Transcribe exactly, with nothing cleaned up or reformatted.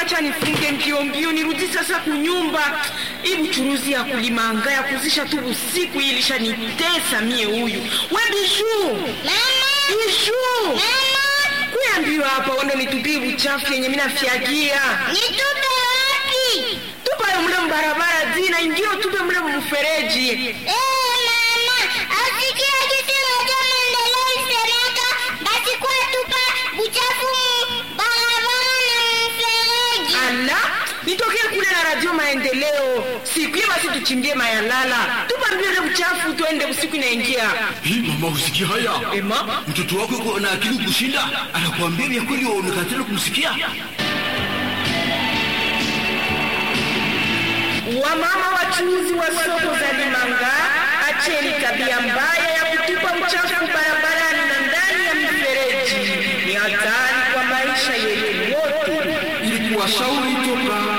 acha nifunge mbio mbio nirudi sasa kunyumba. Ibu churuzi ya kulimanga ya kuzisha tu usiku ilisha nitesa mie huyu. We Bijou. Mama. Bijou. Mama. Kuambiwa hapa wando nitupie uchafu yenye mimi nafiagia. Nitupe wapi? Tupa mle mbarabara zina ingine tupe mle mfereji. Eh, mama, asikia kitu moja maendeleo isemeka basi kwa tupa uchafu barabara na mfereji. Ala, nitokea kule na radio Maendeleo. Siku hiyo basi tuchimbie mayalala. Tupa mbele uchafu tuende usiku inaingia. Hii mama usikia haya? Ema, Mtoto wako yuko na akili kushinda, anakuambia vya kweli wewe unakatana kumsikia. Wamama wachuuzi wa soko za Limanga, acheni tabia mbaya ya kutupa uchafu barabarani na ndani ya mifereji. Ni hatari kwa maisha yetu wote. Ili kuwashauri toka